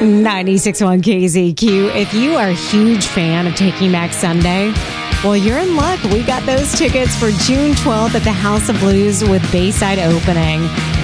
96.1 KZQ. If you are a huge fan of Taking Back Sunday, well, you're in luck. We got those tickets for June 12th at the House of Blues with Bayside opening.